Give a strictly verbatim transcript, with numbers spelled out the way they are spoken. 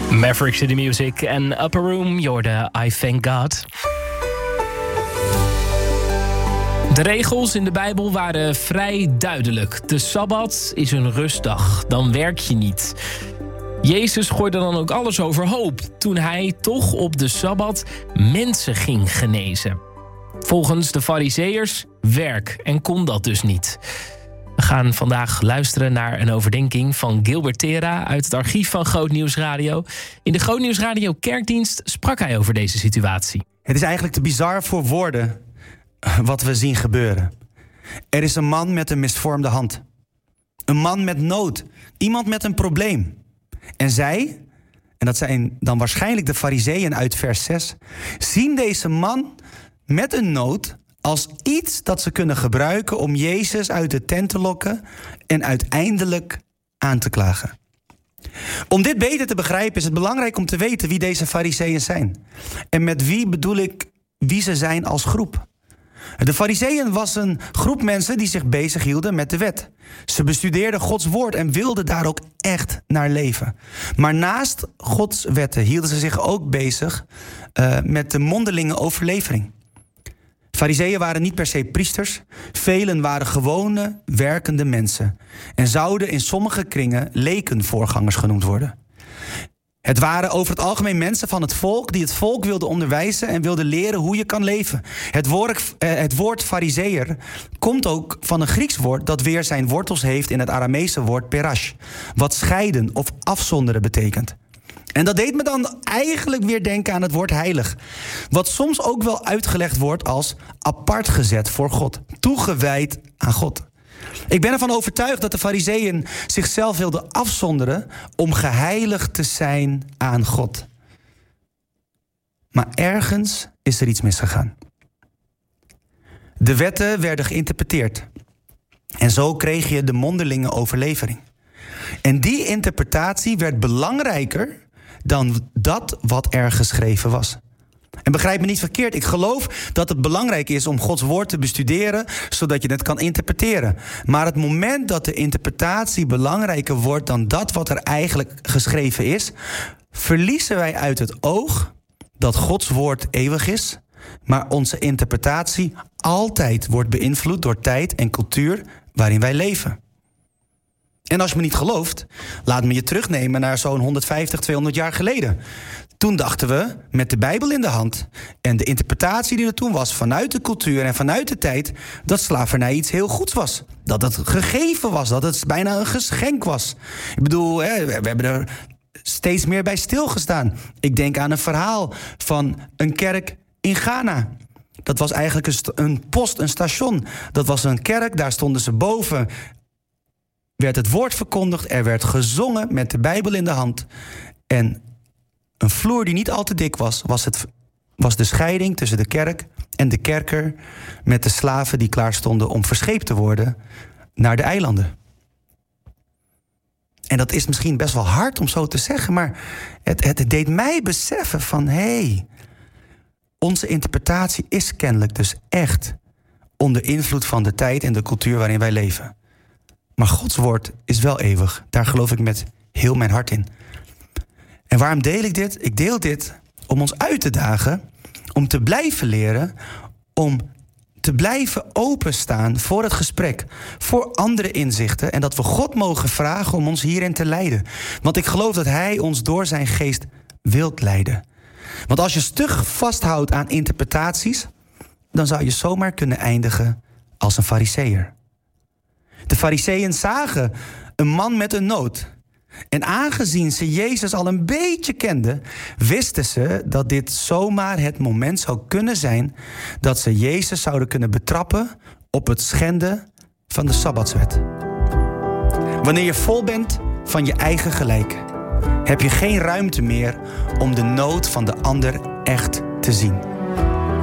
Maverick City Music en Upper Room, je hoorde I Thank God. De regels in de Bijbel waren vrij duidelijk. De Sabbat is een rustdag, dan werk je niet. Jezus gooide dan ook alles overhoop toen hij toch op de Sabbat mensen ging genezen. Volgens de Farizeeërs werk en kon dat dus niet. We gaan vandaag luisteren naar een overdenking van Gilbert Tera uit het archief van Groot Nieuws Radio. In de Groot Nieuws Radio Kerkdienst sprak hij over deze situatie. Het is eigenlijk te bizar voor woorden wat we zien gebeuren. Er is een man met een misvormde hand. Een man met nood. Iemand met een probleem. En zij, en dat zijn dan waarschijnlijk de Farizeeën uit vers zes... zien deze man met een nood als iets dat ze kunnen gebruiken om Jezus uit de tent te lokken en uiteindelijk aan te klagen. Om dit beter te begrijpen is het belangrijk om te weten wie deze Farizeeën zijn. En met wie bedoel ik wie ze zijn als groep. De Farizeeën was een groep mensen die zich bezighielden met de wet. Ze bestudeerden Gods woord en wilden daar ook echt naar leven. Maar naast Gods wetten hielden ze zich ook bezig uh, met de mondelinge overlevering. Farizeeën waren niet per se priesters. Velen waren gewone, werkende mensen. En zouden in sommige kringen lekenvoorgangers genoemd worden. Het waren over het algemeen mensen van het volk die het volk wilden onderwijzen en wilden leren hoe je kan leven. Het woord, het woord farizeeër komt ook van een Grieks woord dat weer zijn wortels heeft in het Aramese woord perash, wat scheiden of afzonderen betekent. En dat deed me dan eigenlijk weer denken aan het woord heilig, wat soms ook wel uitgelegd wordt als apart gezet voor God, toegewijd aan God. Ik ben ervan overtuigd dat de Farizeeën zichzelf wilden afzonderen om geheiligd te zijn aan God. Maar ergens is er iets misgegaan. De wetten werden geïnterpreteerd. En zo kreeg je de mondelinge overlevering. En die interpretatie werd belangrijker dan dat wat er geschreven was. En begrijp me niet verkeerd, ik geloof dat het belangrijk is om Gods woord te bestuderen, zodat je het kan interpreteren. Maar het moment dat de interpretatie belangrijker wordt dan dat wat er eigenlijk geschreven is, verliezen wij uit het oog dat Gods woord eeuwig is, maar onze interpretatie altijd wordt beïnvloed door tijd en cultuur waarin wij leven. En als je me niet gelooft, laat me je terugnemen naar zo'n honderdvijftig, tweehonderd jaar geleden. Toen dachten we, met de Bijbel in de hand en de interpretatie die er toen was vanuit de cultuur en vanuit de tijd, dat slavernij iets heel goeds was. Dat het gegeven was, dat het bijna een geschenk was. Ik bedoel, hè, we hebben er steeds meer bij stilgestaan. Ik denk aan een verhaal van een kerk in Ghana. Dat was eigenlijk een, st- een post, een station. Dat was een kerk, daar stonden ze boven. Werd het woord verkondigd, er werd gezongen met de Bijbel in de hand. En een vloer die niet al te dik was, was, het, was de scheiding tussen de kerk en de kerker met de slaven die klaar stonden om verscheept te worden naar de eilanden. En dat is misschien best wel hard om zo te zeggen, maar het, het deed mij beseffen van, hé, hey, onze interpretatie is kennelijk dus echt onder invloed van de tijd en de cultuur waarin wij leven. Maar Gods woord is wel eeuwig. Daar geloof ik met heel mijn hart in. En waarom deel ik dit? Ik deel dit om ons uit te dagen, om te blijven leren, om te blijven openstaan voor het gesprek, voor andere inzichten en dat we God mogen vragen om ons hierin te leiden. Want ik geloof dat Hij ons door zijn geest wilt leiden. Want als je stug vasthoudt aan interpretaties, dan zou je zomaar kunnen eindigen als een Farizeeër. De Farizeeën zagen een man met een nood. En aangezien ze Jezus al een beetje kenden, wisten ze dat dit zomaar het moment zou kunnen zijn dat ze Jezus zouden kunnen betrappen op het schenden van de Sabbatswet. Wanneer je vol bent van je eigen gelijk, heb je geen ruimte meer om de nood van de ander echt te zien.